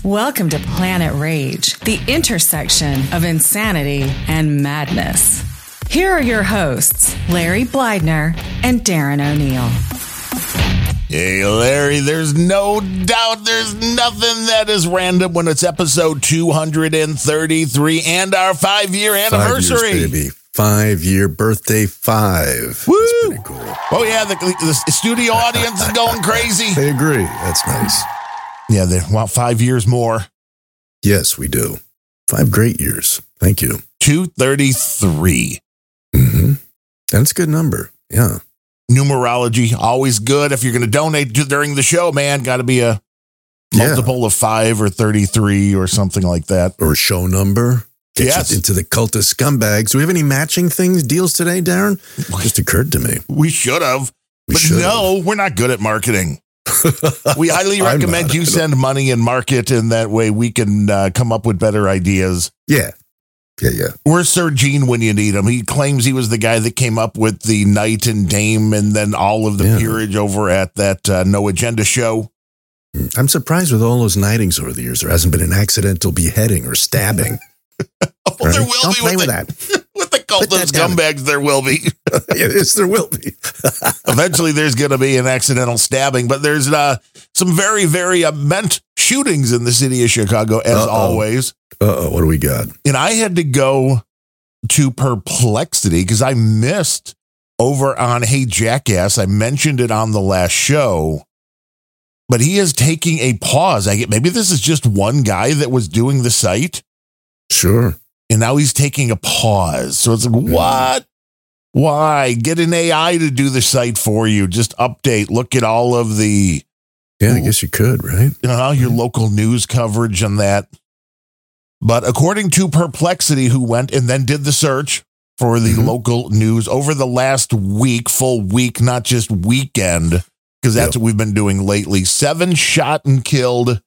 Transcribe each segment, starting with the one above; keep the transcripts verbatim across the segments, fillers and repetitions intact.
Welcome to Planet Rage, the intersection of insanity and madness. Here are your hosts, Larry Blydner and Darren O'Neill. Hey, Larry, there's no doubt there's nothing that is random when it's episode two hundred thirty-three and our five-year anniversary. Five years, baby. Five-year birthday five. Woo! That's pretty cool. Oh, yeah, the, the studio audience is going crazy. They agree. That's nice. Yeah, they want five years more. Yes, we do. Five great years. Thank you. two thirty-three. Mm-hmm. That's a good number. Yeah. Numerology, always good. If you're going to donate to, during the show, man, got to be a multiple yeah. of five or thirty-three or something like that. Or show number. Get yes. you into the cult of scumbags. Do we have any matching things, deals today, Darren? Just occurred to me. We should have. We but should've. No, we're not good at marketing. We highly recommend you send money and market, and that way we can uh, come up with better ideas. Yeah. Yeah, yeah. Where's Sir Gene when you need him? He claims he was the guy that came up with the Knight and Dame and then all of the yeah. peerage over at that uh, No Agenda show. I'm surprised with all those knightings over the years, there hasn't been an accidental beheading or stabbing. Oh, right? There will Don't be play with, with the, that. With the cult of scumbags, there will be. Yes, there will be. Eventually, there's going to be an accidental stabbing, but there's uh, some very, very immense shootings in the city of Chicago, as Uh-oh. always. Uh-oh, what do we got? And I had to go to Perplexity because I missed over on Hey Jackass. I mentioned it on the last show, but he is taking a pause. I get maybe this is just one guy that was doing the site. Sure. And now he's taking a pause. So it's like, what? Why? Get an A I to do the site for you. Just update. Look at all of the... Yeah, I guess you could, right? You know, your local news coverage and that. But according to Perplexity, who went and then did the search for the mm-hmm. local news over the last week, full week, not just weekend, because that's yep. what we've been doing lately, seven shot and killed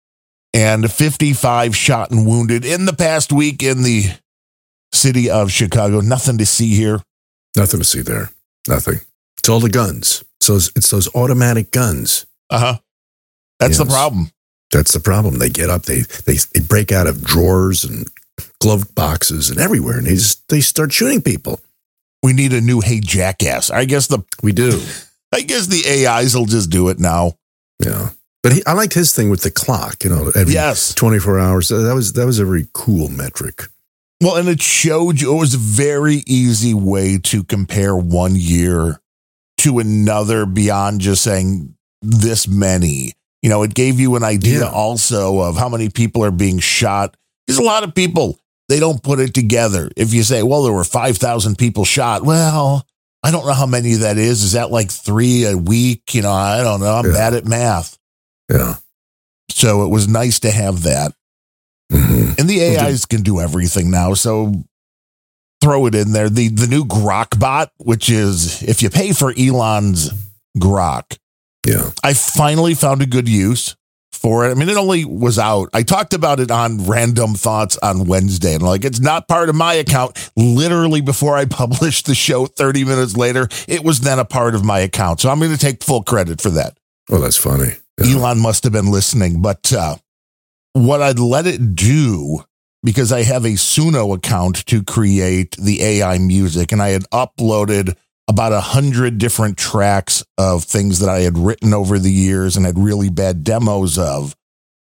and fifty-five shot and wounded in the past week in the city of Chicago. Nothing to see here. Nothing to see there. Nothing. It's all the guns. So it's, it's those automatic guns. Uh-huh. That's yes. the problem. That's the problem. They get up, they, they they break out of drawers and glove boxes and everywhere, and they just they start shooting people. We need a new Hey Jackass. I guess the we do. I guess the A Is will just do it now. Yeah. But he, I liked his thing with the clock, you know, every yes. twenty-four hours. That was that was a very cool metric. Well, and it showed you, it was a very easy way to compare one year to another beyond just saying this many. You know, it gave you an idea yeah. also of how many people are being shot. There's a lot of people, they don't put it together. If you say, well, there were five thousand people shot. Well, I don't know how many that is. Is that like three a week? You know, I don't know. I'm yeah. bad at math. Yeah. So it was nice to have that. Mm-hmm. And the A Is can do everything now. So throw it in there. The the new Grok bot, which is if you pay for Elon's Grok. Yeah. I finally found a good use for it. I mean, it only was out. I talked about it on Random Thoughts on Wednesday. And like, it's not part of my account. Literally before I published the show thirty minutes later, it was then a part of my account. So I'm going to take full credit for that. Oh, that's funny. Yeah. Elon must have been listening. But uh, what I'd let it do, because I have a Suno account to create the A I music, and I had uploaded about a hundred different tracks of things that I had written over the years and had really bad demos of.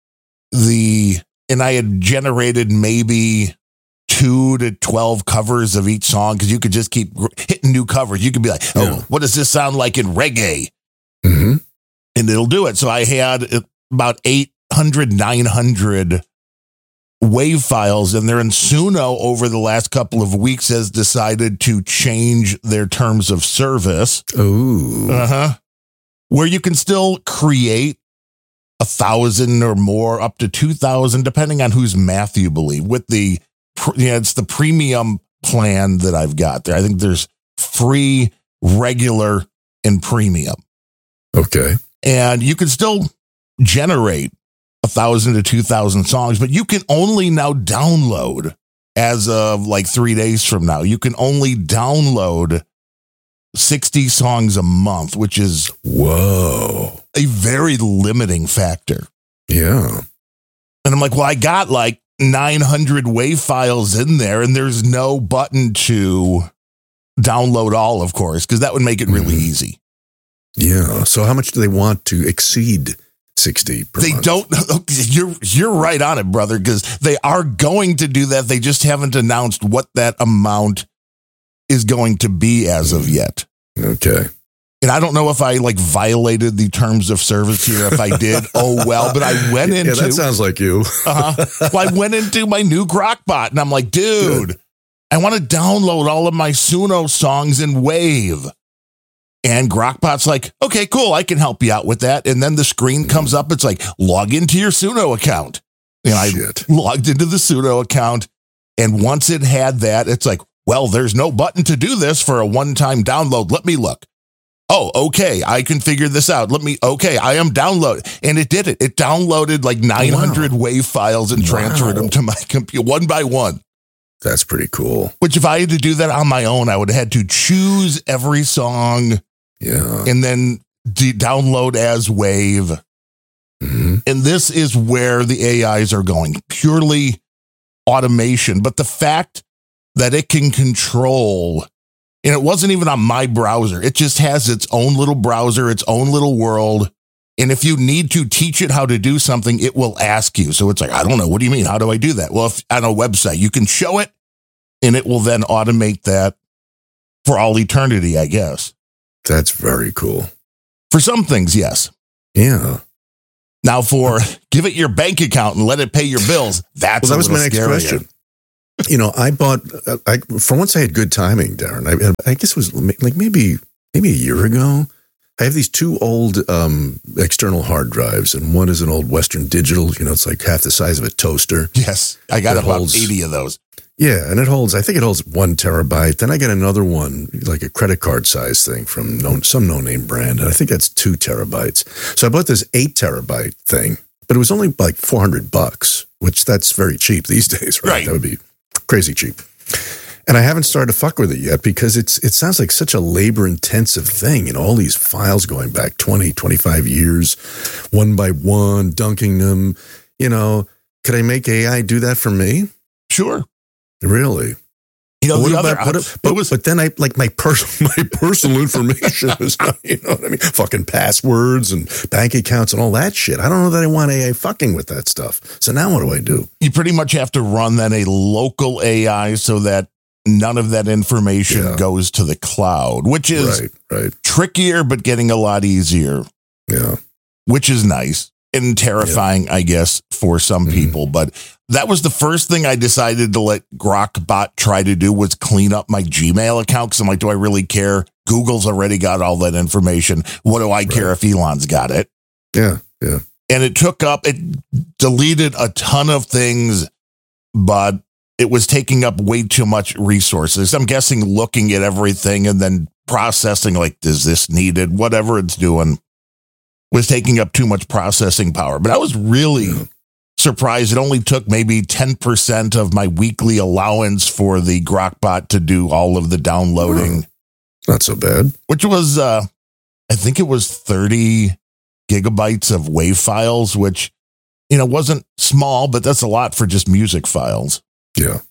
The and I had generated maybe two to twelve covers of each song because you could just keep hitting new covers. You could be like, oh, yeah. what does this sound like in reggae? Mm-hmm. And it'll do it. So I had about eight hundred, nine hundred wave files, and they're in Suno over the last couple of weeks has decided to change their terms of service. Oh, uh-huh. Where you can still create a thousand or more, up to two thousand, depending on whose math you believe. With the, you know, it's the premium plan that I've got there. I think there's free, regular, and premium. Okay. And you can still generate a thousand to two thousand songs, but you can only now download as of like three days from now. You can only download sixty songs a month, which is whoa, a very limiting factor. Yeah. And I'm like, well, I got like nine hundred WAV files in there, and there's no button to download all, of course, because that would make it really mm-hmm. easy. Yeah. So how much do they want to exceed sixty per They month? don't. You're you're right on it, brother, because they are going to do that. They just haven't announced what that amount is going to be as of yet. Okay. And I don't know if I like violated the terms of service here. If I did, oh well. But I went into. Yeah, that sounds like you. uh-huh. Well, I went into my new Grokbot, and I'm like, dude, Good. I want to download all of my Suno songs in WAV. And Grokbot's like, okay, cool, I can help you out with that. And then the screen comes up. It's like, log into your Suno account. And I Shit. logged into the Suno account. And once it had that, it's like, well, there's no button to do this for a one-time download. Let me look. Oh, okay, I can figure this out. Let me, okay, I am downloading. And it did it. It downloaded like nine hundred wow. WAV files and transferred wow. them to my computer one by one. That's pretty cool. Which if I had to do that on my own, I would have had to choose every song. Yeah. And then de- download as WAV. Mm-hmm. And this is where the A Is are going. Purely automation. But the fact that it can control, and it wasn't even on my browser. It just has its own little browser, its own little world. And if you need to teach it how to do something, it will ask you. So it's like, I don't know. What do you mean? How do I do that? Well, if on a website, you can show it and it will then automate that for all eternity, I guess. That's very cool. For some things, yes. Yeah. Now, for give it your bank account and let it pay your bills, that's well, that a was my next scarier. question. You know, I bought. I for once I had good timing, Darren. I, I guess it was like maybe maybe a year ago. I have these two old um, external hard drives, and one is an old Western Digital. You know, it's like half the size of a toaster. Yes, I got it about holds, eighty of those. Yeah, and it holds, I think it holds one terabyte. Then I got another one, like a credit card size thing from no, some no-name brand, and I think that's two terabytes. So I bought this eight terabyte thing, but it was only like four hundred bucks, which that's very cheap these days, right? Right. That would be crazy cheap. And I haven't started to fuck with it yet because it's it sounds like such a labor-intensive thing, you know, all these files going back twenty, twenty-five years, one by one, dunking them, you know. Could I make A I do that for me? Sure. Really? You know, what the about, other, what, but, was, but then I like my personal my personal information is not, you know what I mean? Fucking passwords and bank accounts and all that shit. I don't know that I want A I fucking with that stuff. So now what do I do? You pretty much have to run then a local A I so that none of that information yeah. goes to the cloud, which is right, right. trickier, but getting a lot easier. Yeah. Which is nice and terrifying, yeah. I guess, for some mm-hmm. people. But that was the first thing I decided to let Grokbot try to do was clean up my Gmail account. Because I'm like, do I really care? Google's already got all that information. What do I right. care if Elon's got it? Yeah, yeah. And it took up, it deleted a ton of things, but it was taking up way too much resources. I'm guessing looking at everything and then processing, like, is this needed? Whatever it's doing was taking up too much processing power. But I was really yeah. surprised. It only took maybe ten percent of my weekly allowance for the Grokbot to do all of the downloading. Oh, not so bad. Which was, uh, I think it was thirty gigabytes of WAV files, which, you know, wasn't small, but that's a lot for just music files. Yeah.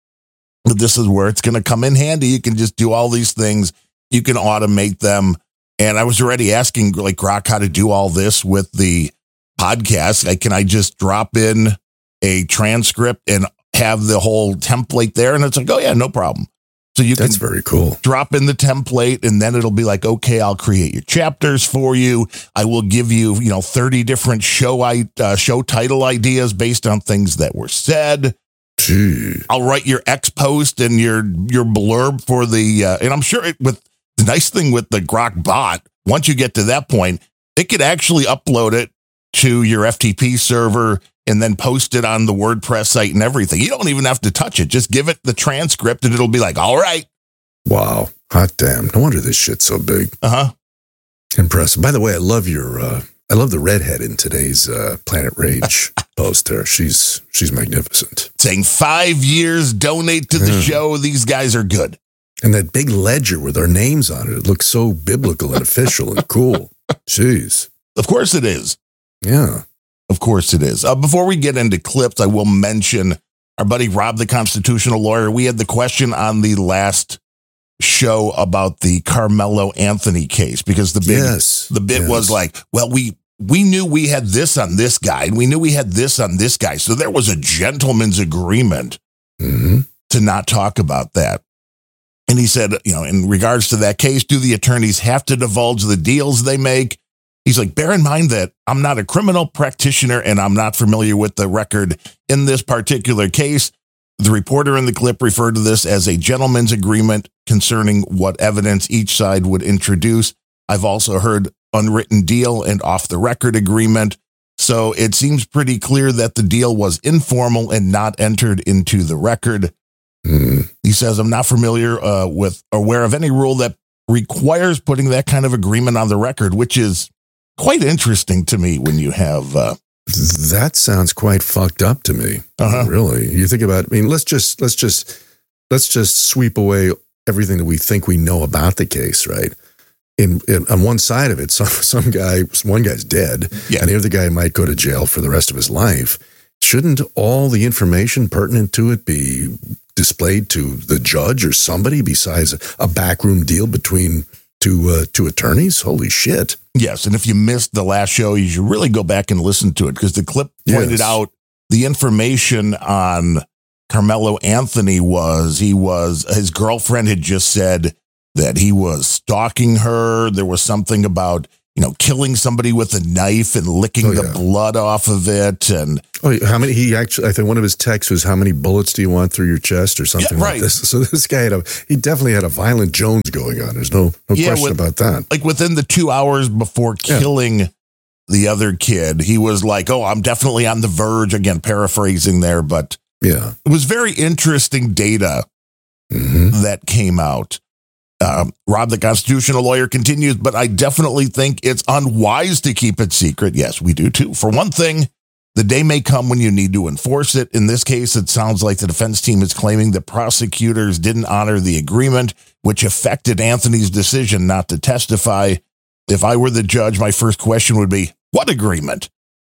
But this is where it's going to come in handy. You can just do all these things. You can automate them. And I was already asking like Grok how to do all this with the podcast. Like, can I just drop in a transcript and have the whole template there? And it's like, oh yeah, no problem. So you That's can very cool. Drop in the template and then it'll be like, okay, I'll create your chapters for you. I will give you, you know, thirty different show, uh, show title ideas based on things that were said. Gee. I'll write your X post and your, your blurb for the, uh, and I'm sure it, with the nice thing with the Grokbot, once you get to that point, it could actually upload it to your F T P server and then post it on the WordPress site and everything. You don't even have to touch it. Just give it the transcript and it'll be like, all right. Wow. Hot damn. No wonder this shit's so big. Uh-huh. Impressive. By the way, I love your, uh, I love the redhead in today's uh, Planet Rage post there. She's, she's magnificent. Saying five years, donate to the yeah. show. These guys are good. And that big ledger with our names on it, it looks so biblical and official and cool. Jeez. Of course it is. Yeah. Of course it is. Uh, before we get into clips, I will mention our buddy Rob, the constitutional lawyer. We had the question on the last show about the Carmelo Anthony case, because the big, yes, the bit yes. was like, well, we we knew we had this on this guy, and we knew we had this on this guy. So there was a gentleman's agreement mm-hmm. to not talk about that. And he said, you know, in regards to that case, do the attorneys have to divulge the deals they make? He's like, bear in mind that I'm not a criminal practitioner and I'm not familiar with the record in this particular case. The reporter in the clip referred to this as a gentleman's agreement concerning what evidence each side would introduce. I've also heard unwritten deal and off the record agreement. So it seems pretty clear that the deal was informal and not entered into the record. Mm. He says, I'm not familiar uh, with or aware of any rule that requires putting that kind of agreement on the record, which is quite interesting to me when you have. Uh, that sounds quite fucked up to me. Uh-huh. Really. You think about, I mean, let's just, let's just, let's just sweep away everything that we think we know about the case, right? In, in on one side of it, some some guy, one guy's dead, yeah. and the other guy might go to jail for the rest of his life. Shouldn't all the information pertinent to it be displayed to the judge or somebody besides a, a backroom deal between two uh, two attorneys? Holy shit! Yes, and if you missed the last show, you should really go back and listen to it, because the clip pointed yes. out the information on Carmelo Anthony was he was his girlfriend had just said that he was stalking her. There was something about, you know, killing somebody with a knife and licking oh, the yeah. blood off of it. And oh, how many? He actually, I think one of his texts was, "How many bullets do you want through your chest?" or something yeah, like right. this. So this guy had a, he definitely had a violent Jones going on. There's no, no Yeah, question with- about that. like within the two hours before Yeah. killing the other kid, he was like, oh, I'm definitely on the verge. Again, paraphrasing there, but Yeah. it was very interesting data Mm-hmm. that came out. Um, Rob, the constitutional lawyer, continues, but I definitely think it's unwise to keep it secret. Yes, we do too. For one thing, the day may come when you need to enforce it. In this case, it sounds like the defense team is claiming that prosecutors didn't honor the agreement, which affected Anthony's decision not to testify. If I were the judge, my first question would be, what agreement?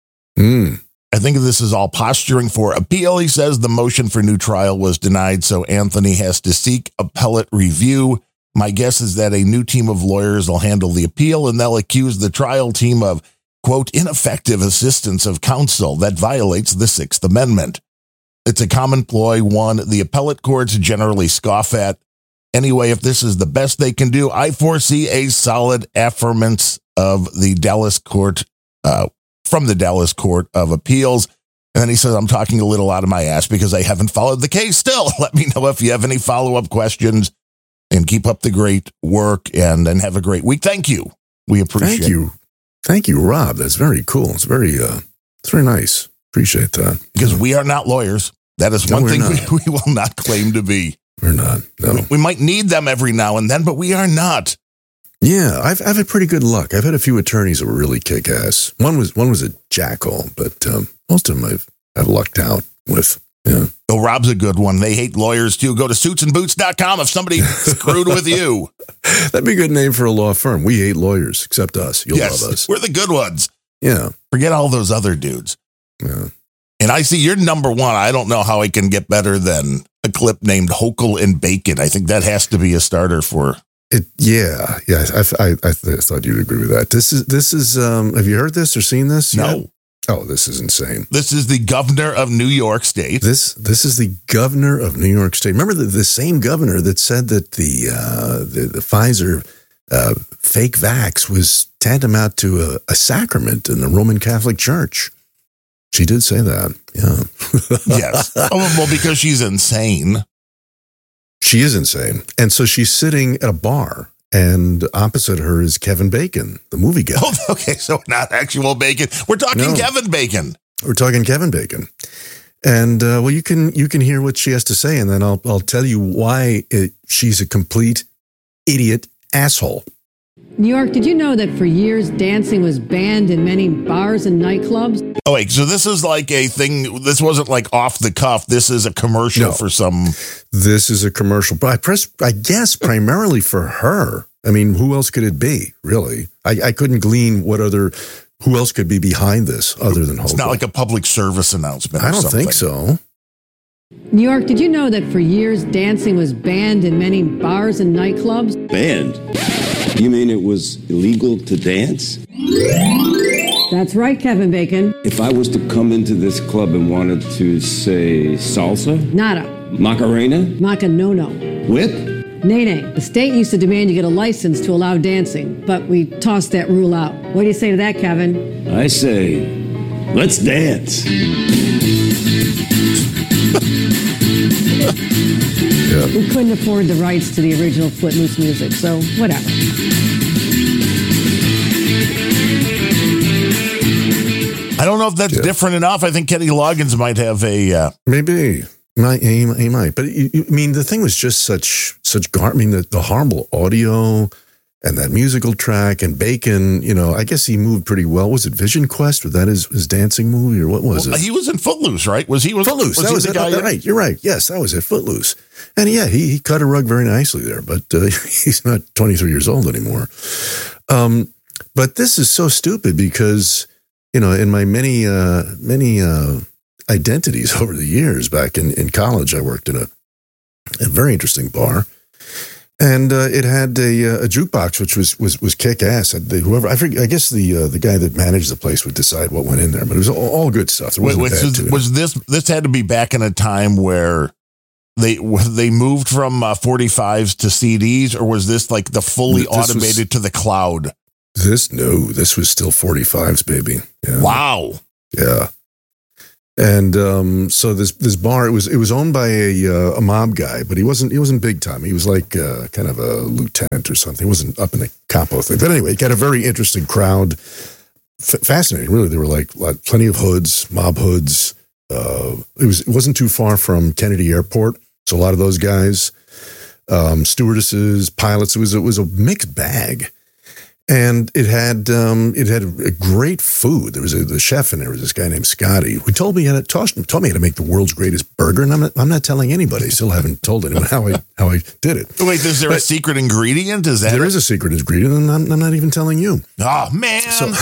Mm. I think this is all posturing for appeal. He says the motion for new trial was denied, so Anthony has to seek appellate review. My guess is that a new team of lawyers will handle the appeal, and they'll accuse the trial team of, quote, ineffective assistance of counsel that violates the Sixth Amendment. It's a common ploy, one the appellate courts generally scoff at. Anyway, if this is the best they can do, I foresee a solid affirmance of the Dallas court, uh, from the Dallas Court of Appeals. And then he says, I'm talking a little out of my ass because I haven't followed the case still. Let me know if you have any follow-up questions, and keep up the great work, and then have a great week. Thank you. We appreciate it. Thank you. Thank you, Rob. That's very cool. It's very, uh, it's very nice. Appreciate that. Because we are not lawyers. That is No, one we're thing we, not. we will not claim to be. We're not. No. We might need them every now and then, but we are not. Yeah, I've I've had pretty good luck. I've had a few attorneys that were really kick ass. One was one was a jackal, but um, most of them I've I've lucked out with. Yeah. Oh, Rob's a good one. They hate lawyers too. Go to suits and boots dot com if somebody screwed with you. That'd be a good name for a law firm. We hate lawyers, except us. You'll Yes, love us. we're the good ones. Yeah. Forget all those other dudes. Yeah. And I see you're number one. I don't know how I can get better than a clip named Hochul and Bacon. I think that has to be a starter for. It, yeah, yeah. I, I, I thought you'd agree with that. This is this is. Um, have you heard this or seen this? No. yet? Oh, this is insane. This is the governor of New York State. This this is the governor of New York State. Remember the, the same governor that said that the uh, the, the Pfizer uh, fake vax was tantamount to a, a sacrament in the Roman Catholic Church. She did say that. Yeah. Yes. Oh, well, because she's insane. She is insane. And so she's sitting at a bar, and opposite her is Kevin Bacon, the movie guy. Oh, okay. So not actual Bacon. We're talking No. Kevin Bacon. We're talking Kevin Bacon. And uh, well, you can you can hear what she has to say, and then I'll I'll tell you why it, she's a complete idiot asshole. New York, did you know that for years dancing was banned in many bars and nightclubs? Oh, wait. So this is like a thing. This wasn't like off the cuff. This is a commercial No. for some. This is a commercial, but I press I guess primarily for her. I mean, who else could it be? Really, I, I couldn't glean what other who else could be behind this other than Hochul? It's not like a public service announcement. I or don't something. think so. New York, did you know that for years dancing was banned in many bars and nightclubs? Banned? You mean it was illegal to dance? That's right, Kevin Bacon. If I was to come into this club and wanted to say salsa, Nada. Macarena, Maca no no. whip, Nay, nay. The state used to demand you get a license to allow dancing, but we tossed that rule out. What do you say to that, Kevin? I say, let's dance. Yeah. We couldn't afford the rights to the original Footloose music, so whatever. I don't know if that's Yeah. different enough. I think Kenny Loggins might have a. Uh, Maybe. Might, he, he might. But, you, you, I mean, the thing was just such, such gar- I mean, the, the horrible audio and that musical track and Bacon, you know, I guess he moved pretty well. Was it Vision Quest? Was that his, his dancing movie or what was well, it? he was in Footloose, right? Was he? Was, Footloose. Was that he was the it. guy? Oh, right. You're right. Yes, that was it. Footloose. And yeah, he, he cut a rug very nicely there, but uh, he's not twenty-three years old anymore. Um, but this is so stupid because, you know, in my many, uh, many uh, identities over the years back in, in college, I worked in a, a very interesting bar. And uh, it had a, a jukebox, which was was was kick ass. Whoever I forget, I guess the uh, the guy that managed the place would decide what went in there, but it was all, all good stuff. There Wait, wasn't wait, bad so to it. was this? This had to be back in a time where they they moved from uh, forty-fives to C Ds, or was this like the fully This was- automated to the cloud? This no, this was still forty-fives, baby. Yeah. Wow. Yeah. And um, so this this bar, it was it was owned by a uh, a mob guy, but he wasn't he wasn't big time. He was like uh, kind of a lieutenant or something. He wasn't up in the capo thing. But anyway, he got a very interesting crowd. F- fascinating, really. There were like, like plenty of hoods, mob hoods. Uh, it was it wasn't too far from Kennedy Airport, so a lot of those guys, um, stewardesses, pilots. It was it was a mixed bag. And it had um, it had a great food. There was a, the chef in there was this guy named Scotty who told me how to taught, taught me how to make the world's greatest burger. And I'm not I'm not telling anybody. I still haven't told anyone how I how I did it. Wait, is there But a secret ingredient? Is that There it? is a secret ingredient, and I'm, I'm not even telling you. Oh man,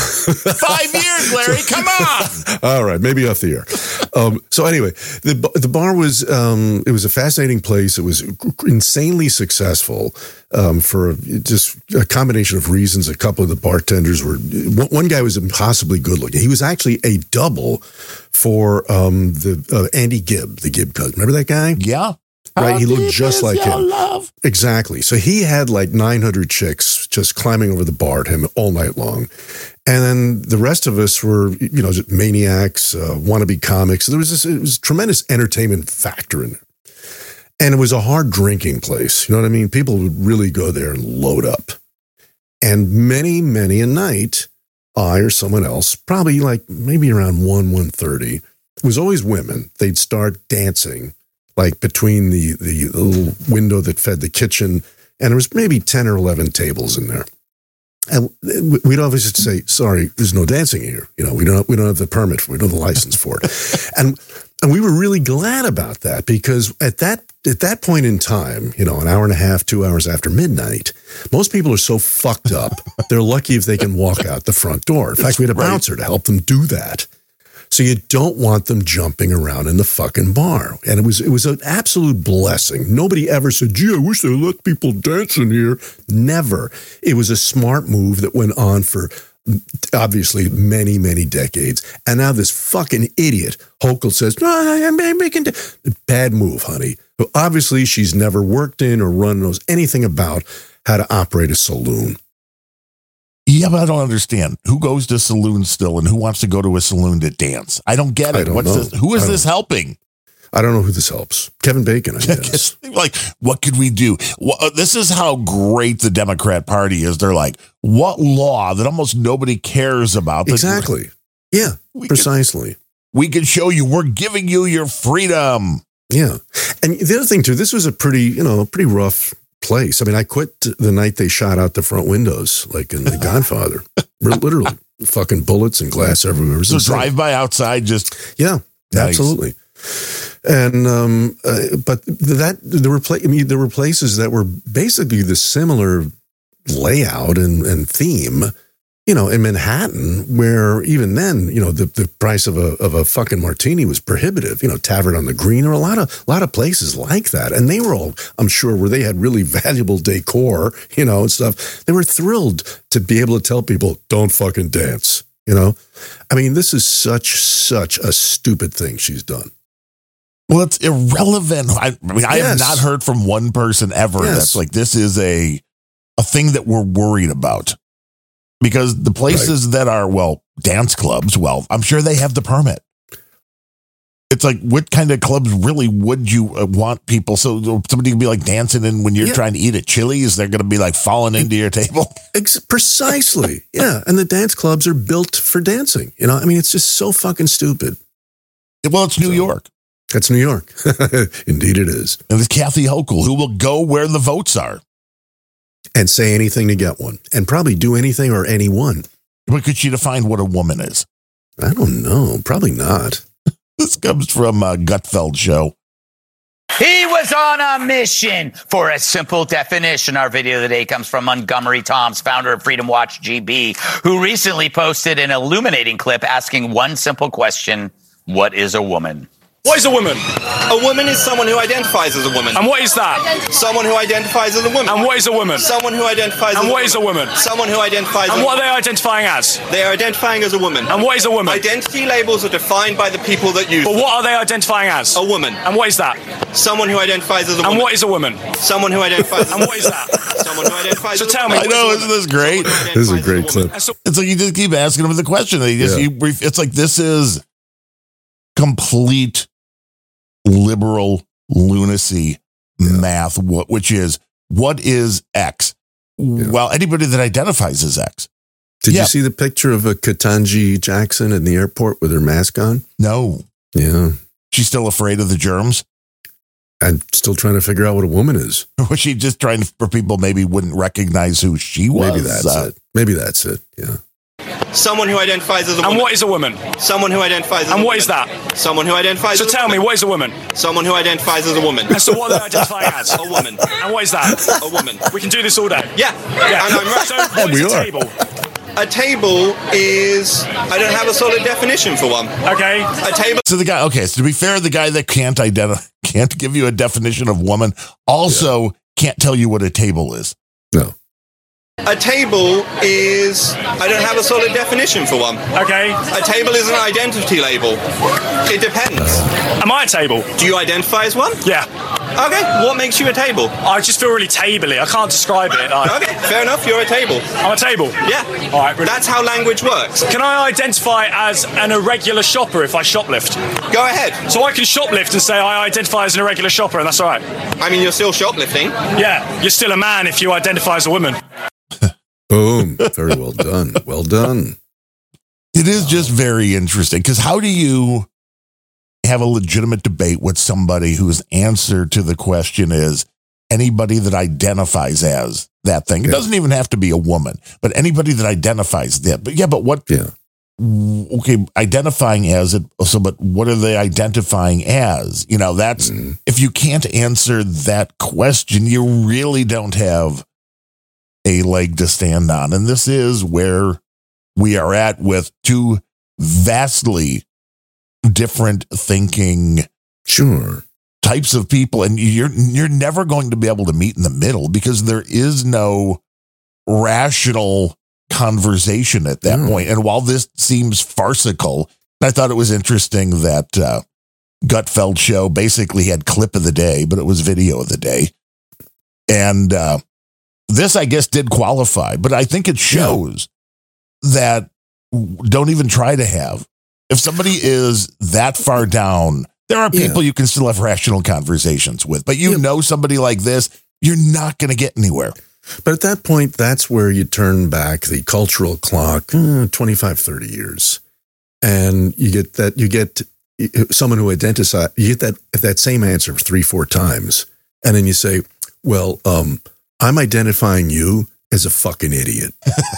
five years, Larry. Come on. All right, maybe off the air. Um, so anyway, the the bar was um, it was a fascinating place. It was insanely successful um, for just a combination of reasons. A couple of the bartenders were one, one guy was impossibly good looking. He was actually a double for um, the uh, Andy Gibb, the Gibb cousin. Remember that guy? Yeah. Right, How he looked deep just is like your him. love? Exactly. So he had like nine hundred chicks just climbing over the bar at him all night long. And then the rest of us were, you know, maniacs, uh, wannabe comics. There was this, it was a tremendous entertainment factor in there. And it was a hard drinking place. You know what I mean? People would really go there and load up. And many, many a night, I or someone else, probably like maybe around one, one thirty, it was always women. They'd start dancing like between the, the, the little window that fed the kitchen. And there was maybe ten or eleven tables in there. And we'd always just say, sorry, there's no dancing here. You know, we don't, we don't have the permit for it. We don't have the license for it. And, and we were really glad about that because at that, at that point in time, you know, an hour and a half, two hours after midnight, most people are so fucked up. They're lucky if they can walk out the front door. In fact, we had a Right. bouncer to help them do that. So you don't want them jumping around in the fucking bar. And it was it was an absolute blessing. Nobody ever said, gee, I wish they let people dance in here. Never. It was a smart move that went on for obviously many, many decades. And now this fucking idiot, Hochul, says, no, I'm making da-. Bad move, honey. But obviously she's never worked in or run, knows anything about how to operate a saloon. Yeah, but I don't understand. Who goes to saloons still and who wants to go to a saloon to dance? I don't get I it. don't What's know. this? Who is I this helping? I don't know who this helps. Kevin Bacon, I guess. Like, what could we do? Well, uh, this is how great the Democrat Party is. They're like, what law that almost nobody cares about? that Exactly. Yeah, we precisely. Can, we can show you. We're giving you your freedom. Yeah. And the other thing, too, this was a pretty, you know, pretty rough place. I mean, I quit the night they shot out the front windows, like in The Godfather. Literally, fucking bullets and glass everywhere. It was So insane. drive by outside, just Yeah, Nice. absolutely. And um, uh, but that there were pla- I mean, there were places that were basically the similar layout and, and theme you know, in Manhattan, where even then, you know, the, the price of a of a fucking martini was prohibitive. You know, Tavern on the Green, or a lot of a lot of places like that, and they were all, I'm sure, where they had really valuable decor, you know, and stuff. They were thrilled to be able to tell people, "Don't fucking dance." You know, I mean, this is such such a stupid thing she's done. Well, it's irrelevant. I, I mean, I Yes. have not heard from one person ever Yes. that's like, this is a a thing that we're worried about. Because the places that are, well, dance clubs, well, I'm sure they have the permit. It's like, what kind of clubs really would you uh, want people? So somebody can be like dancing in when you're Yeah. trying to eat at Chili's, they're going to be like falling into your table. Ex- precisely. Yeah. And the dance clubs are built for dancing. You know, I mean, it's just so fucking stupid. Well, it's New So- York. That's New York. Indeed it is. And it's Kathy Hochul, who will go where the votes are. And say anything to get one. And probably do anything or anyone. But could she define what a woman is? I don't know. Probably not. This comes from uh, Gutfeld Show. He was on a mission for a simple definition. Our video of the day comes from Montgomery Toms, founder of Freedom Watch G B, who recently posted an illuminating clip asking one simple question: what is a woman? What is a woman? A woman is someone who identifies as a woman. And what is that? Someone who identifies as a woman. And what is a woman? Someone who identifies as And a what is a woman? Someone who identifies And as what are they identifying as? They are identifying as a woman. And what is a woman? Identity labels are defined by the people that use But them. what are they identifying as? A woman. And what is that? Someone who identifies as a woman. And what is a woman? Someone who identifies as a And what is that? Someone who identifies So as a tell woman. me, I know, isn't this great? This is a great clip. And so It's like you just keep asking them the question. They just, Yeah. you, brief- it's like this is complete liberal lunacy math, wh- which is, what is X? Well, anybody that identifies as X. Did Yeah. you see the picture of a Ketanji Jackson in the airport with her mask on? No. Yeah. She's still afraid of the germs? I'm still trying to figure out what a woman is. Or was she just trying to, for people maybe wouldn't recognize who she was? Maybe that's Uh, it. Maybe that's it. Yeah. Someone who identifies as a woman. And what is a woman? Someone who identifies as And a what woman. is that? Someone who identifies So as a tell me, woman. what is a woman? Someone who identifies as a woman. And so what are they identifying as? A woman. And what is that? A woman. We can do this all day. Yeah. Yeah. And I'm right. So what We is a are. table? A table is, I don't have a solid definition for one. Okay. A table So the guy, okay, so to be fair, the guy that can't identify, can't give you a definition of woman also can't tell you what a table is. No. A table is, I don't have a solid definition for one. Okay. A table is an identity label. It depends. Am I a table? Do you identify as one? Yeah. Okay, what makes you a table? I just feel really tabley. I can't describe it. Like, Okay, fair enough, you're a table. I'm a table. Yeah. All right, brilliant. That's how language works. Can I identify as an irregular shopper if I shoplift? Go ahead. So I can shoplift and say I identify as an irregular shopper, and that's all right. I mean, you're still shoplifting. Yeah, you're still a man if you identify as a woman. Boom. Very well done. Well done. It is just very interesting because how do you have a legitimate debate with somebody whose answer to the question is anybody that identifies as that thing? It Yeah. doesn't even have to be a woman, but anybody that identifies that. But yeah, but what? Yeah. Okay, identifying as it. So, but what are they identifying as? You know, that's Mm. if you can't answer that question, you really don't have a leg to stand on. And this is where we are at with two vastly different thinking Sure. types of people. And you're, you're never going to be able to meet in the middle because there is no rational conversation at that No. point. And while this seems farcical, I thought it was interesting that uh, Gutfeld Show basically had clip of the day, but it was video of the day. And uh, this, I guess, did qualify, but I think it shows that don't even try to have. If somebody is that far down, there are Yeah. people you can still have rational conversations with, but you Yeah. know somebody like this, you're not going to get anywhere. But at that point, that's where you turn back the cultural clock uh, twenty-five, thirty years. And you get that, you get someone who identifies, you get that, that same answer three, four times. And then you say, well, um, I'm identifying you as a fucking idiot.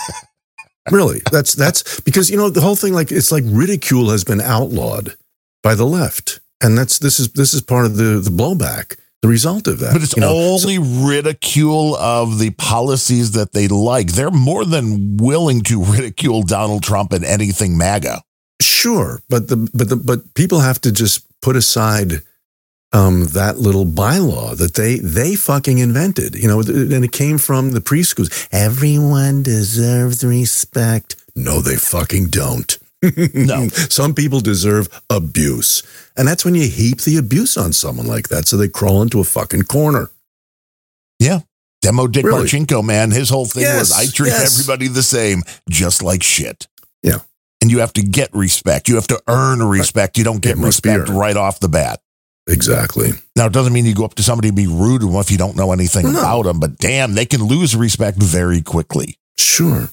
Really, that's that's because, you know, the whole thing, like, it's like ridicule has been outlawed by the left. And that's this is this is part of the, the blowback. the result of that. But it's you know? only so, ridicule of the policies that they like. They're more than willing to ridicule Donald Trump and anything MAGA. Sure, but the but the but people have to just put aside um, that little bylaw that they they fucking invented. You know, and it came from the preschools. Everyone deserves respect. No, they fucking don't. No. Some people deserve abuse. And that's when you heap the abuse on someone like that, so they crawl into a fucking corner. Yeah. Demo Dick Really? Marchenko, man, his whole thing Yes, was, I treat yes. everybody the same, just like shit. Yeah. And you have to get respect. You have to earn respect. You don't get It must be respect earned. right off the bat. Exactly. Now, it doesn't mean you go up to somebody and be rude to them if you don't know anything No. about them, but damn, they can lose respect very quickly. Sure.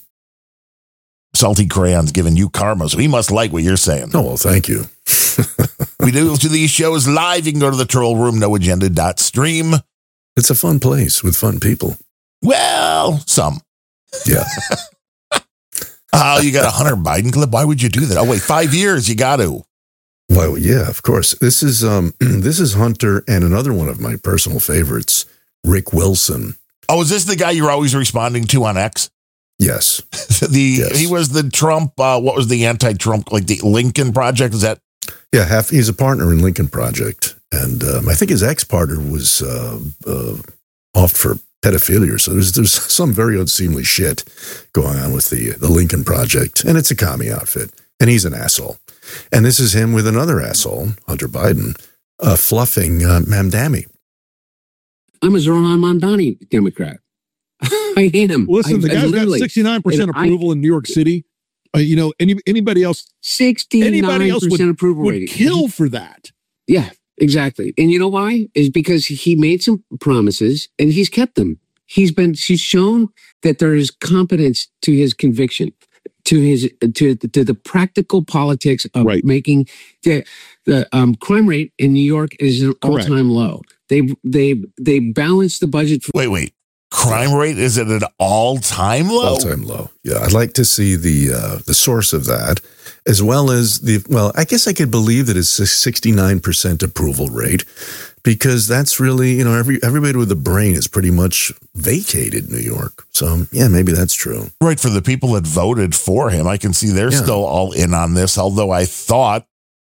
Salty Crayon's giving you karma, so he must like what you're saying. Oh, well, thank you. We do these shows live. You can go to the troll room, no agenda dot stream. It's a fun place with fun people. Well, some. Yeah. Oh, you got a Hunter Biden clip? Why would you do that? Oh, wait, five years. You got to. Well, yeah, of course. This is um, this is Hunter and another one of my personal favorites, Rick Wilson. Oh, is this the guy you're always responding to on X? Yes. the Yes. He was the Trump, uh, what was the anti-Trump, like the Lincoln Project? Is that? Yeah, half, he's a partner in Lincoln Project. And um, I think his ex-partner was uh, uh, off for pedophilia. So there's there's some very unseemly shit going on with the, the Lincoln Project. And it's a commie outfit. And he's an asshole. And this is him with another asshole, Hunter Biden, uh, fluffing uh, Mamdani. I'm a Zoran Mamdani Democrat. I hate him. Listen, I, the guy's got sixty-nine percent and approval I, in New York City. Uh, you know, any anybody else, anybody else would, approval would rating. kill for that. Yeah, exactly. And you know why? Is because he made some promises and he's kept them. He's been, he's shown that there is competence to his conviction, to his, to, to the practical politics of Right. making the, the um, crime rate in New York is an Correct. all-time low. They, they, they balance the budget for. Wait, wait. Crime rate is at an all-time low? All-time low. Yeah, I'd like to see the uh, the source of that, as well as the, well, I guess I could believe that it's a sixty-nine percent approval rate, because that's really, you know, every everybody with a brain is pretty much vacated New York. So, yeah, maybe that's true. Right, for the people that voted for him, I can see they're Yeah. still all in on this, although I thought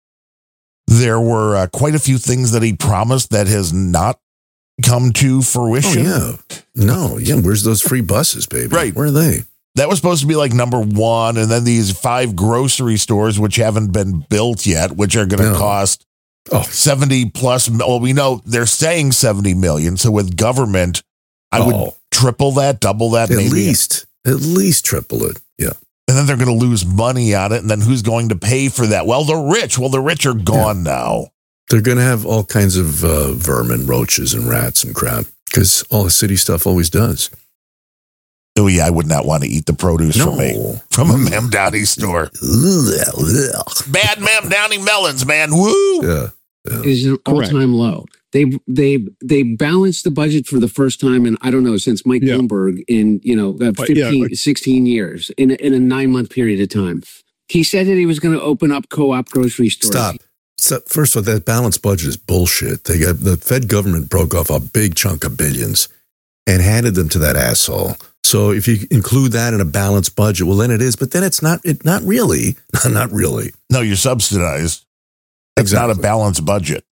there were uh, quite a few things that he promised that has not come to fruition. Oh, yeah. No, yeah, where's those free buses, baby? Right. Where are they? That was supposed to be like number one, and then these five grocery stores, which haven't been built yet, which are going to No. cost Oh, seventy plus. Well, we know they're saying seventy million. So with government, I would Oh. triple that, double that, at maybe. least, at least triple it. Yeah. And then they're going to lose money on it. And then who's going to pay for that? Well, the rich. Well, the rich are gone now. They're going to have all kinds of uh, vermin, roaches, and rats and crap, because all the city stuff always does. Oh, yeah, I would not want to eat the produce No. from a, from a Mamdani store. Bad Mamdani melons, man. Woo! Yeah. is an Correct. all-time low. They they they balanced the budget for the first time in, I don't know, since Mike Yeah. Bloomberg in, you know, uh, But, fifteen, yeah, like- sixteen years in a, in a nine-month period of time. He said that he was going to open up co-op grocery stores. Stop. So, first of all, that balanced budget is bullshit. They got the Fed government broke off a big chunk of billions and handed them to that asshole. So if you include that in a balanced budget, well, then it is. But then it's not. It not really. Not really. No, you're subsidized. It's not a Exactly. balanced budget.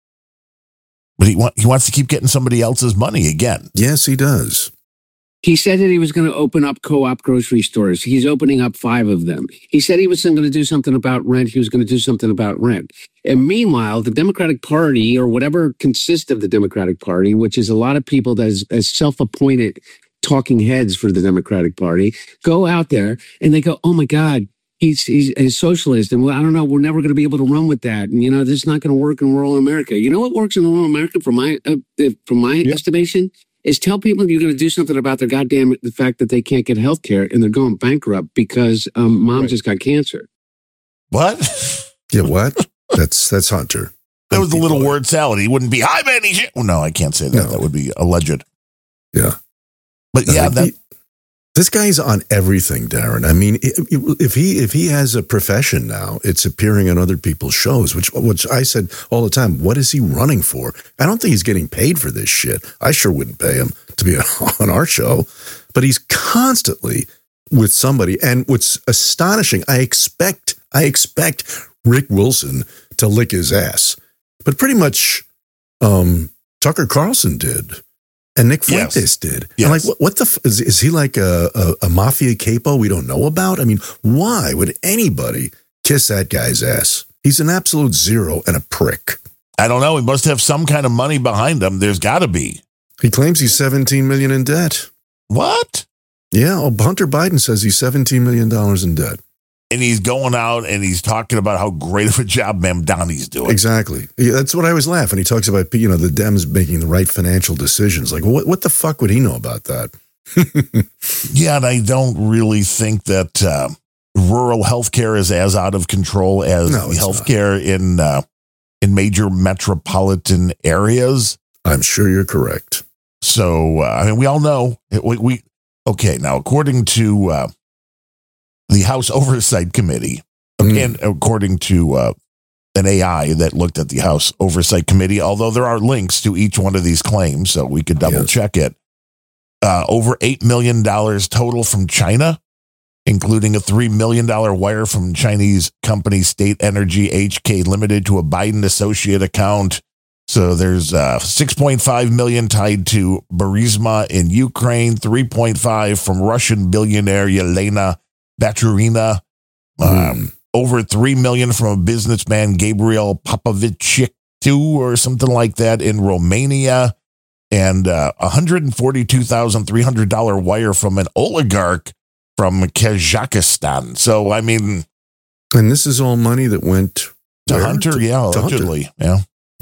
But he, want, he wants to keep getting somebody else's money again. Yes, he does. He said that he was going to open up co-op grocery stores. He's opening up five of them. He said he was going to do something about rent. He was going to do something about rent. And meanwhile, the Democratic Party, or whatever consists of the Democratic Party, which is a lot of people that is, as self-appointed talking heads for the Democratic Party, go out there and they go, oh my God, he's, he's a socialist. And well, I don't know, we're never going to be able to run with that. And, you know, this is not going to work in rural America. You know what works in rural America from my, uh, from my Yeah. estimation? Is tell people you're going to do something about their goddamn the fact that they can't get health care and they're going bankrupt because um, mom Right. just got cancer. What? Yeah. What? that's that's Hunter. That was a little People- word salad. He wouldn't be, hi, Manny. Shit. Well, no, I can't say that. No. That would be alleged. Yeah. But No, yeah, he- that This guy's on everything, Darren. I mean, if he if he has a profession now, it's appearing on other people's shows, which which I said all the time, what is he running for? I don't think he's getting paid for this shit. I sure wouldn't pay him to be on our show. But he's constantly with somebody. And what's astonishing, I expect, I expect Rick Wilson to lick his ass. But pretty much um, Tucker Carlson did. And Nick Fuentes yes. did. Yes. I'm like, what, what the, f- is, is he like a, a, a mafia capo we don't know about? I mean, why would anybody kiss that guy's ass? He's an absolute zero and a prick. I don't know. He must have some kind of money behind him. There's got to be. He claims he's seventeen million dollars in debt. What? Yeah. Oh, Hunter Biden says he's seventeen million dollars in debt. And he's going out and he's talking about how great of a job Mamdani's doing. Exactly. Yeah, that's what I was laughing. He talks about, you know, the Dems making the right financial decisions. Like, what, what the fuck would he know about that? Yeah, and I don't really think that uh, rural healthcare is as out of control as no, healthcare in uh, in major metropolitan areas. I'm sure you're correct. So, uh, I mean, we all know. We, we Okay, now, according to uh, the House Oversight Committee, mm. and according to uh, an A I that looked at the House Oversight Committee, although there are links to each one of these claims, so we could double yes. check it, uh, over eight million dollars total from China, including a three million dollars wire from Chinese company State Energy H K Limited to a Biden associate account. So there's uh, six point five million dollars tied to Burisma in Ukraine, three point five from Russian billionaire Yelena Baturina, um, mm. over three million dollars from a businessman, Gabriel Popovich, or something like that in Romania, and uh, one hundred forty-two thousand three hundred dollars wire from an oligarch from Kazakhstan. So, I mean... And this is all money that went... To where? Hunter, to, yeah, to allegedly, Hunter. yeah.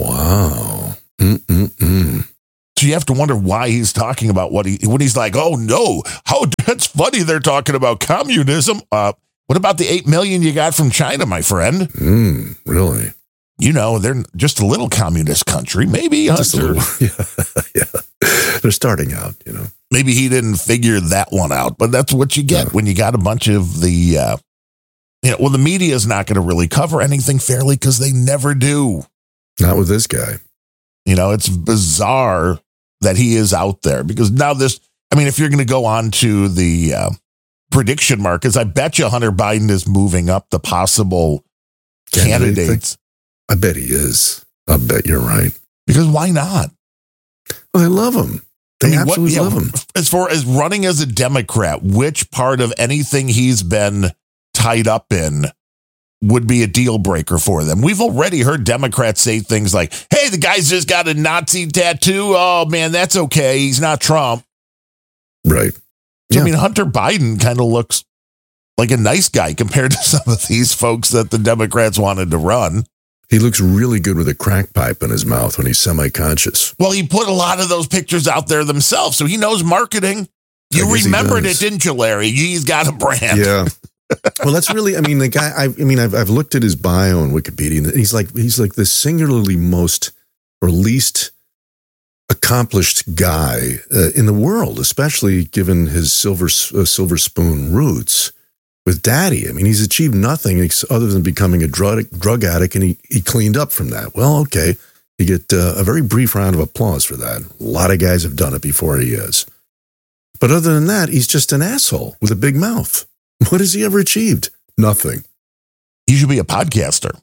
Wow. Mm-mm-mm. So you have to wonder why he's talking about what he, when he's like, oh no, how that's funny. They're talking about communism. Uh, what about the eight million you got from China, my friend? Mm, really? You know, they're just a little communist country. Maybe Hunter. Little, yeah, yeah. They're starting out, you know. Maybe he didn't figure that one out, but that's what you get yeah. when you got a bunch of the, uh, you know, well, the media is not going to really cover anything fairly because they never do. Not with this guy. You know, it's bizarre that he is out there because now this, I mean, if you're going to go on to the uh, prediction markets, I bet you Hunter Biden is moving up the possible Candidate candidates. I bet he is. I bet you're right. Because why not? Well, they love him. They I mean, absolutely what, yeah, love him. As far as running as a Democrat, which part of anything he's been tied up in would be a deal breaker for them? We've already heard Democrats say things like, hey, the guy's just got a Nazi tattoo. Oh, man, that's okay. He's not Trump. Right. So, yeah. I mean, Hunter Biden kind of looks like a nice guy compared to some of these folks that the Democrats wanted to run. He looks really good with a crack pipe in his mouth when he's semi-conscious. Well, he put a lot of those pictures out there themselves, so he knows marketing. You remembered it, didn't you, Larry? He's got a brand. Yeah. Well, that's really, I mean, the guy, I, I mean, I've, I've looked at his bio on Wikipedia, and he's like, he's like the singularly most or least accomplished guy uh, in the world, especially given his silver, uh, silver spoon roots with Daddy. I mean, he's achieved nothing other than becoming a drug, drug addict, and he, he cleaned up from that. Well, okay. You get uh, a very brief round of applause for that. A lot of guys have done it before he is. But other than that, he's just an asshole with a big mouth. What has he ever achieved? Nothing. He should be a podcaster.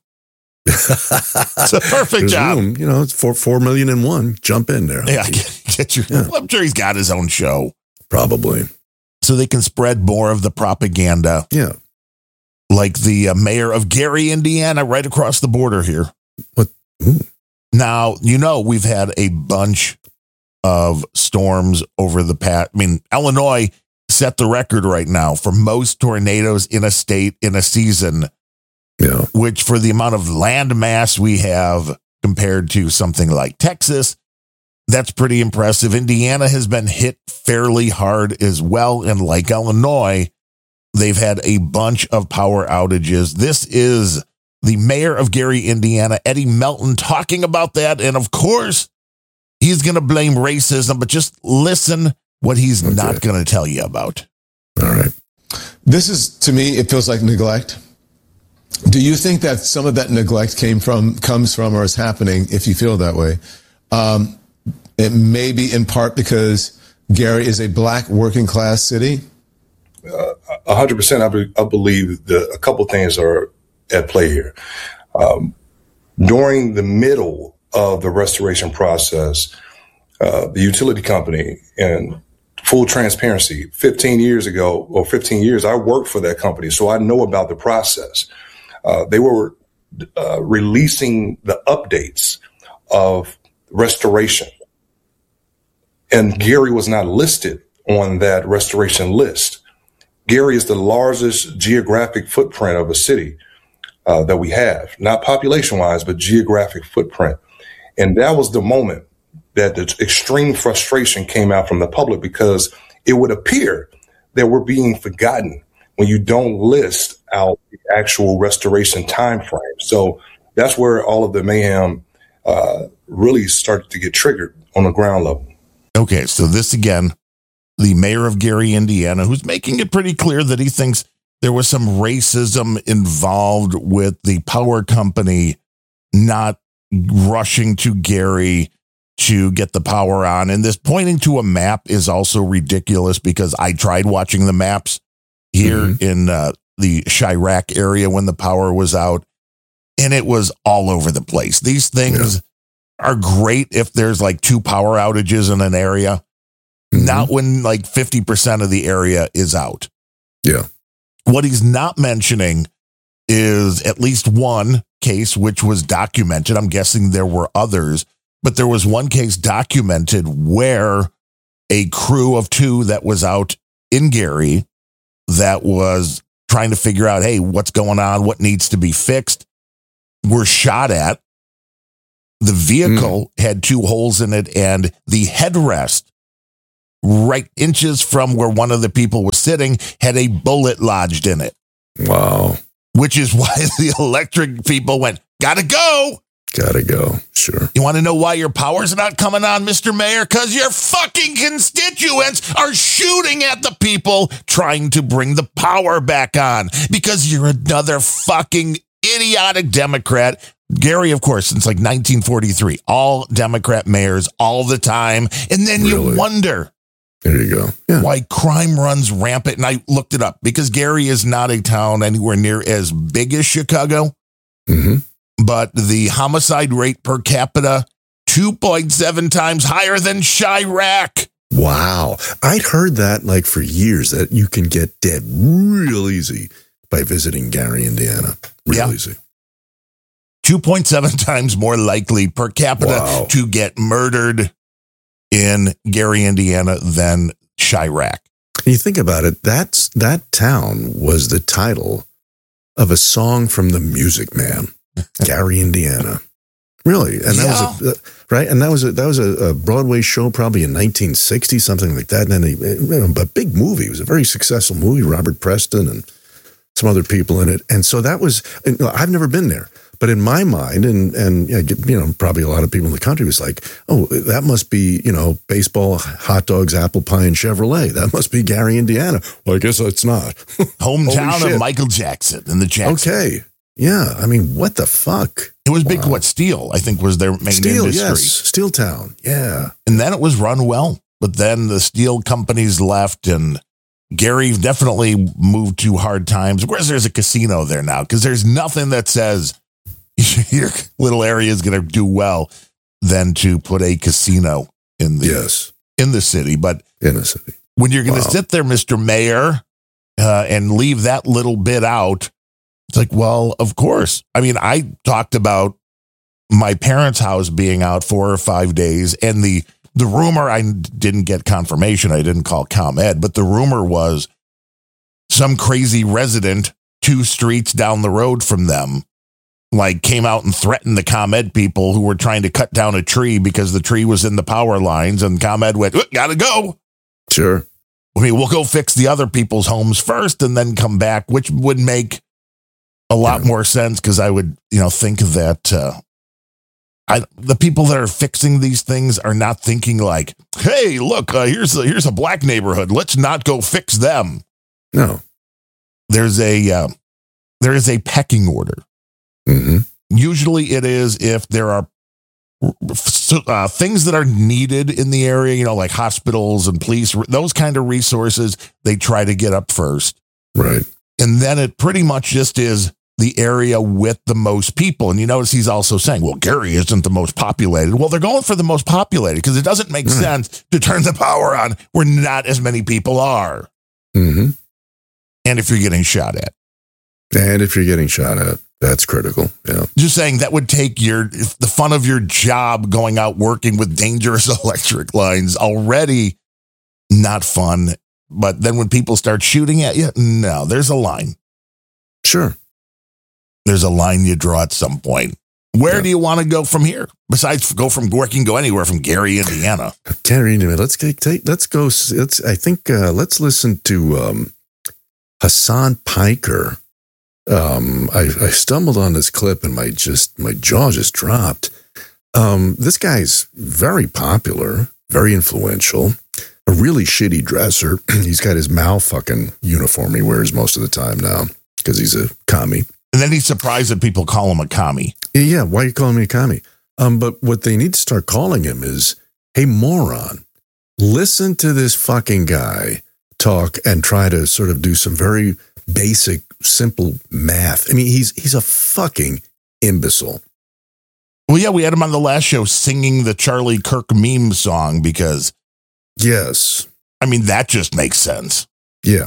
It's a perfect There's job. Room, you know, it's four four million and one. Jump in there. Yeah, get, get your, yeah. I'm sure he's got his own show. Probably. So they can spread more of the propaganda. Yeah. Like the uh, mayor of Gary, Indiana, right across the border here. What? Ooh. Now, you know, we've had a bunch of storms over the past. I mean, Illinois set the record right now for most tornadoes in a state in a season. Yeah. Which for the amount of land mass we have compared to something like Texas, that's pretty impressive. Indiana has been hit fairly hard as well. And like Illinois, they've had a bunch of power outages. This is the mayor of Gary, Indiana, Eddie Melton, talking about that. And of course, he's going to blame racism, but just listen what he's okay. not going to tell you about. All right. This is, to me, it feels like neglect. Do you think that some of that neglect came from, comes from, or is happening, if you feel that way? Um, it may be in part because Gary is a black working class city. A hundred percent. I, be, I believe that a couple things are at play here. Um, during the middle of the restoration process, uh, the utility company, and full transparency, fifteen years ago or fifteen years, I worked for that company, so I know about the process. Uh, they were uh, releasing the updates of restoration, and Gary was not listed on that restoration list. Gary is the largest geographic footprint of a city uh, that we have, not population-wise, but geographic footprint. And that was the moment that the extreme frustration came out from the public, because it would appear that we're being forgotten when you don't list out the actual restoration time frame. So that's where all of the mayhem uh, really started to get triggered on the ground level. Okay, so this again, the mayor of Gary, Indiana, who's making it pretty clear that he thinks there was some racism involved with the power company not rushing to Gary to get the power on. And this pointing to a map is also ridiculous, because I tried watching the maps here mm-hmm. in uh, the Chirac area when the power was out, and it was all over the place. These things yeah. are great if there's like two power outages in an area, mm-hmm. not when like fifty percent of the area is out. Yeah. What he's not mentioning is at least one case which was documented. I'm guessing there were others, but there was one case documented where a crew of two that was out in Gary that was trying to figure out, hey, what's going on? What needs to be fixed? Were shot at. The vehicle mm. had two holes in it, and the headrest, right inches from where one of the people was sitting, had a bullet lodged in it. Wow. Which is why the electric people went, gotta go. Gotta go. Sure. You want to know why your power's not coming on, Mister Mayor? Because your fucking constituents are shooting at the people trying to bring the power back on. Because you're another fucking idiotic Democrat. Gary, of course, since like nineteen forty-three, all Democrat mayors all the time. And then really? you wonder. There you go. Yeah. Why crime runs rampant. And I looked it up, because Gary is not a town anywhere near as big as Chicago. Mm-hmm. But the homicide rate per capita, two point seven times higher than Chirac. Wow. I'd heard that like for years, that you can get dead real easy by visiting Gary, Indiana. Real yeah. easy. two point seven times more likely per capita wow. to get murdered in Gary, Indiana than Chirac. You think about it, that's that town was the title of a song from the Music Man. Gary, Indiana. Really? And that yeah. was a, uh, right. And that was a, that was a, a Broadway show probably in nineteen sixty, something like that. And then a, a big movie. It was a very successful movie, Robert Preston and some other people in it. And so that was, you know, I've never been there, but in my mind, and, and, you know, probably a lot of people in the country was like, oh, that must be, you know, baseball, hot dogs, apple pie, and Chevrolet. That must be Gary, Indiana. Well, I guess it's not. Hometown of Michael Jackson and the Jacksons. Okay. Yeah, I mean, what the fuck? It was big, wow. what, steel, I think, was their main steel, industry. Yes, Steel Town, yeah. And then it was run well, but then the steel companies left, and Gary definitely moved to hard times. Of course, there's a casino there now, because there's nothing that says your little area is going to do well than to put a casino in the, yes. in the city. But in the city. When you're going to wow. sit there, Mister Mayor, uh, and leave that little bit out, it's like, well, of course. I mean, I talked about my parents' house being out four or five days, and the the rumor, I didn't get confirmation. I didn't call ComEd, but the rumor was some crazy resident two streets down the road from them, like, came out and threatened the ComEd people who were trying to cut down a tree because the tree was in the power lines, and ComEd went, gotta go. Sure. I mean, we'll go fix the other people's homes first and then come back, which would make a lot more sense, because I would, you know, think that uh, I, the people that are fixing these things are not thinking like, hey, look, uh, here's a, here's a black neighborhood. Let's not go fix them. No. There's a uh, there is a pecking order. Mm-hmm. Usually it is if there are uh, things that are needed in the area, you know, like hospitals and police, those kind of resources, they try to get up first. Right. And then it pretty much just is the area with the most people. And you notice he's also saying, well, Gary isn't the most populated. Well, they're going for the most populated because it doesn't make right. sense to turn the power on where not as many people are. Mm-hmm. And if you're getting shot at. And if you're getting shot at, that's critical. Yeah. Just saying that would take your the fun of your job going out working with dangerous electric lines already not fun. But then when people start shooting at you, no, there's a line. Sure. There's a line you draw at some point. Where yeah. do you want to go from here? Besides go from working, go anywhere from Gary, Indiana. Gary, Indiana. Let's take, take let's go. Let's, I think, uh, let's listen to um, Hassan Piker. Um, I, I stumbled on this clip and my just my jaw just dropped. Um, this guy's very popular, very influential, a really shitty dresser. He's got his Mao fucking uniform he wears most of the time now because he's a commie. And then he's surprised that people call him a commie. Yeah, yeah, why are you calling me a commie? Um, but what they need to start calling him is, hey, moron, listen to this fucking guy talk and try to sort of do some very basic, simple math. I mean, he's he's a fucking imbecile. Well, yeah, we had him on the last show singing the Charlie Kirk meme song because... Yes. I mean, that just makes sense. Yeah.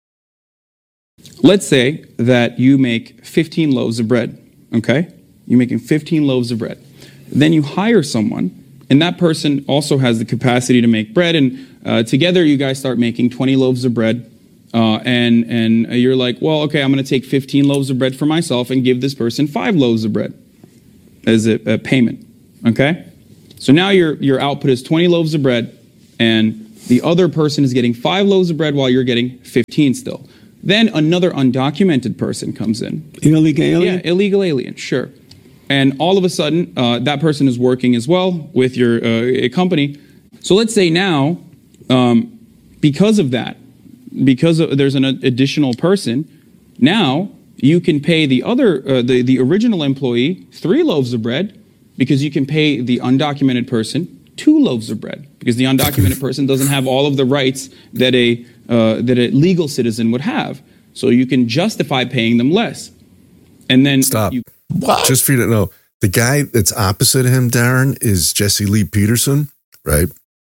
Let's say that you make fifteen loaves of bread, okay? You're making fifteen loaves of bread. Then you hire someone, and that person also has the capacity to make bread, and uh, together you guys start making twenty loaves of bread. Uh, and and you're like, well, okay, I'm going to take fifteen loaves of bread for myself and give this person five loaves of bread as a, a payment, okay? So now your your output is twenty loaves of bread, and the other person is getting five loaves of bread while you're getting fifteen still. Then another undocumented person comes in. Illegal alien? Yeah, illegal alien, sure. And all of a sudden, uh, that person is working as well with your uh, company. So let's say now, um, because of that, because of, there's an additional person, now you can pay the other, uh, the, the original employee three loaves of bread because you can pay the undocumented person two loaves of bread because the undocumented person doesn't have all of the rights that a, uh, that a legal citizen would have. So you can justify paying them less. And then Stop. You, Just for you to know, the guy that's opposite of him, Darren, is Jesse Lee Peterson, right?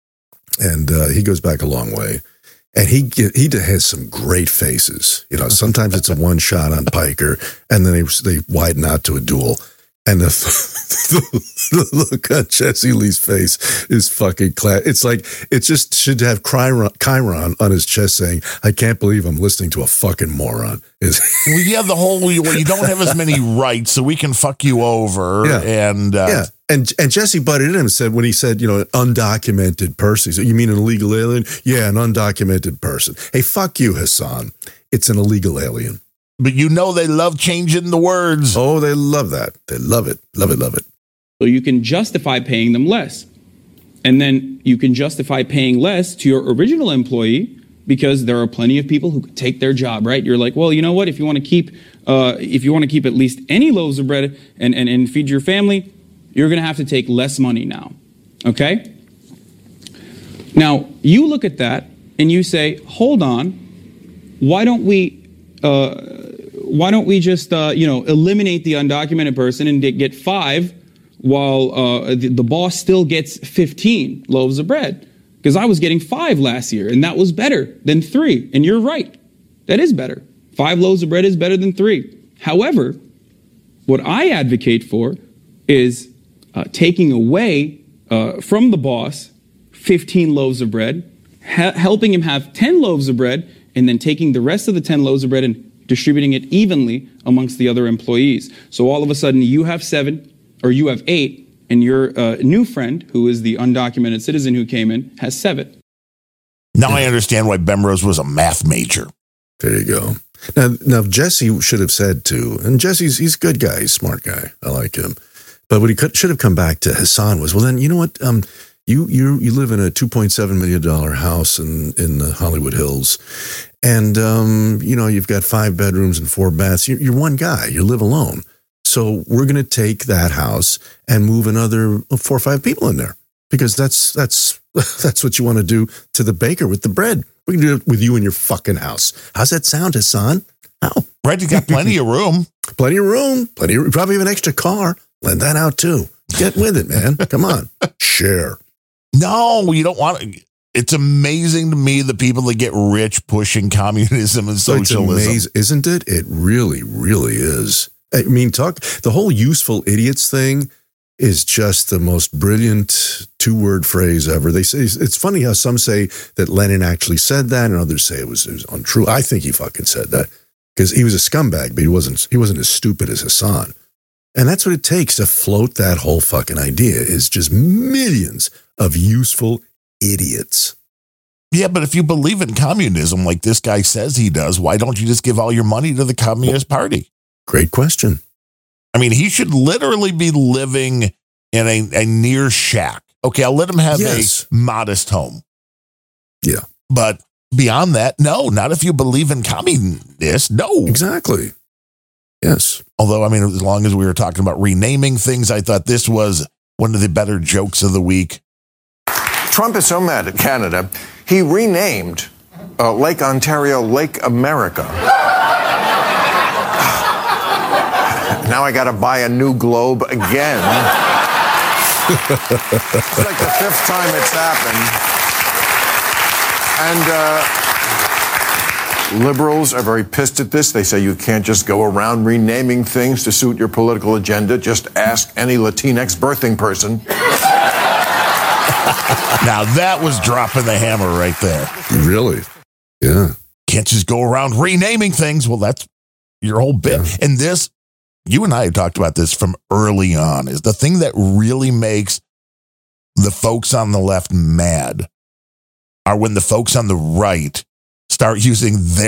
And uh, he goes back a long way. And he get, he has some great faces. You know, sometimes it's a one shot on Piker, and then they, they widen out to a duel. And the, the, the look on Jesse Lee's face is fucking class. It's like, it just should have Chiron, Chiron on his chest saying, I can't believe I'm listening to a fucking moron. Is well, yeah, the whole, well, you don't have as many rights, so we can fuck you over. Yeah. And, uh, yeah. And and Jesse butted in and said, when he said, you know, an undocumented person, he said, you mean an illegal alien? Yeah, an undocumented person. Hey, fuck you, Hassan. It's an illegal alien. But you know they love changing the words. Oh, they love that. They love it. Love it, love it. So you can justify paying them less. And then you can justify paying less to your original employee because there are plenty of people who could take their job, right? You're like, well, you know what? If you want to keep uh, if you want to keep at least any loaves of bread and, and, and feed your family, you're going to have to take less money now, okay? Now, you look at that and you say, hold on, why don't we... Uh, Why don't we just, uh, you know, eliminate the undocumented person and get five while uh, the, the boss still gets fifteen loaves of bread? Because I was getting five last year, and that was better than three. And you're right. That is better. Five loaves of bread is better than three. However, what I advocate for is uh, taking away uh, from the boss fifteen loaves of bread, ha- helping him have ten loaves of bread, and then taking the rest of the ten loaves of bread and distributing it evenly amongst the other employees. So all of a sudden you have seven or you have eight and your uh, new friend, who is the undocumented citizen who came in, has seven. Now I understand why Bemrose was a math major. There you go. Now, now Jesse should have said too, and Jesse's, he's a good guy, he's a smart guy. I like him. But what he could, should have come back to Hassan was, well, then, you know what? Um, You you you live in a two point seven million dollars house in, in the Hollywood Hills. And, um, you know, you've got five bedrooms and four baths. You're, you're one guy. You live alone. So we're going to take that house and move another four or five people in there because that's that's that's what you want to do to the baker with the bread. We can do it with you in your fucking house. How's that sound, Hassan? How? Right, you got plenty of room. Plenty of room. Plenty of, probably have an extra car. Lend that out too. Get with it, man. Come on. Share. No, you don't want to. It's amazing to me the people that get rich pushing communism and socialism. It's amazing, isn't it? It really, really is. I mean, talk the whole useful idiots thing is just the most brilliant two-word phrase ever. They say it's funny how some say that Lenin actually said that, and others say it was, it was untrue. I think he fucking said that because he was a scumbag, but he wasn't. He wasn't as stupid as Hassan. And that's what it takes to float that whole fucking idea. Is just millions of useful idiots. Yeah, but if you believe in communism like this guy says he does, why don't you just give all your money to the Communist Party? Great question. I mean, he should literally be living in a, a near shack. Okay, I'll let him have yes. a modest home. Yeah. But beyond that, no, not if you believe in communists. No. Exactly. Yes. Although, I mean, as long as we were talking about renaming things, I thought this was one of the better jokes of the week. Trump is so mad at Canada, he renamed uh, Lake Ontario Lake America. Now I got to buy a new globe again. It's like the fifth time it's happened. And uh, liberals are very pissed at this. They say you can't just go around renaming things to suit your political agenda. Just ask any Latinx birthing person. Now that was dropping the hammer right there. Really? Yeah. Can't just go around renaming things. Well, that's your whole bit. Yeah. And this, you and I have talked about this from early on, is the thing that really makes the folks on the left mad are when the folks on the right start using their